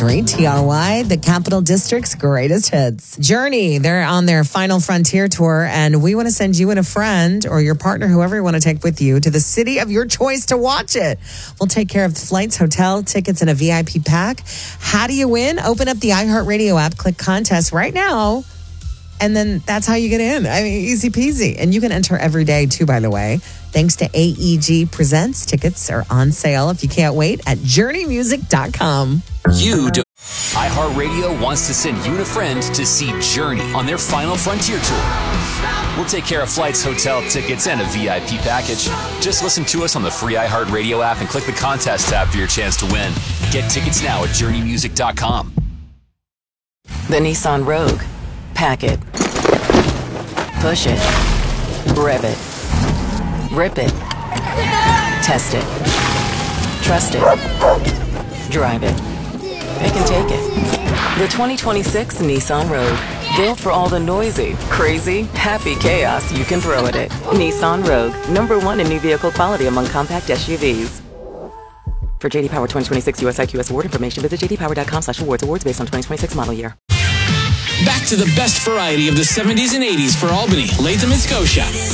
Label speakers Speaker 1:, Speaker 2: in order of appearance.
Speaker 1: 101.3 TRY, the Capital District's greatest hits. Journey, they're on their Final Frontier tour, and we want to send you and a friend or your partner, whoever you want to take with you, to the city of your choice to watch it. We'll take care of the flights, hotel, tickets, and a VIP pack. How do you win? Open up the iHeartRadio app, click contest right now, and then that's how you get in. I mean, easy peasy. And you can enter every day, too, by the way. Thanks to AEG Presents. Tickets are on sale if you can't wait at journeymusic.com.
Speaker 2: iHeartRadio wants to send you and a friend to see Journey on their Final Frontier tour. We'll take care of flights, hotel tickets, and a VIP package. Just listen to us on the free iHeartRadio app and click the contest tab for your chance to win. Get tickets now at journeymusic.com.
Speaker 3: The Nissan Rogue. Pack it. Push it. Rev it. Rip it. Test it. Trust it. Drive it. Pick and take it. The 2026 Nissan Rogue. Built for all the noisy, crazy, happy chaos you can throw at it. Nissan Rogue. #1 in new vehicle quality among compact SUVs. For JD Power 2026 US IQS award information, visit jdpower.com/awards. Awards based on 2026 model year.
Speaker 4: Back to the best variety of the 70s and 80s for Albany, Latham, and Scotia.